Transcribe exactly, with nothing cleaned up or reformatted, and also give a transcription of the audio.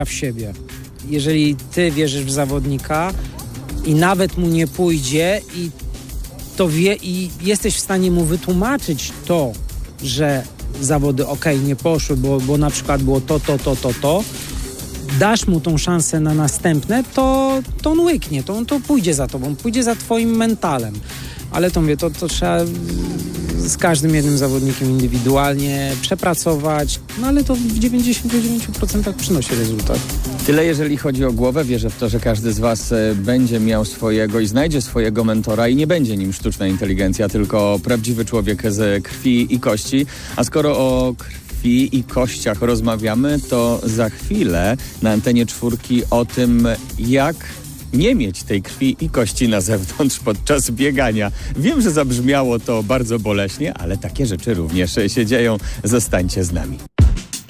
w siebie. Jeżeli ty wierzysz w zawodnika i nawet mu nie pójdzie i to wie i jesteś w stanie mu wytłumaczyć to, że zawody okej, nie poszły, bo, bo na przykład było to, to, to, to, to, dasz mu tą szansę na następne, to, to on łyknie, to on to pójdzie za tobą, pójdzie za twoim mentalem. Ale to mówię, to, to trzeba z każdym jednym zawodnikiem indywidualnie przepracować, no ale to w dziewięćdziesięciu dziewięciu procentach przynosi rezultat. Tyle jeżeli chodzi o głowę. Wierzę w to, że każdy z was będzie miał swojego i znajdzie swojego mentora i nie będzie nim sztuczna inteligencja, tylko prawdziwy człowiek z krwi i kości. A skoro o krwi i kościach rozmawiamy, to za chwilę na antenie czwórki o tym, jak nie mieć tej krwi i kości na zewnątrz podczas biegania. Wiem, że zabrzmiało to bardzo boleśnie, ale takie rzeczy również się dzieją. Zostańcie z nami.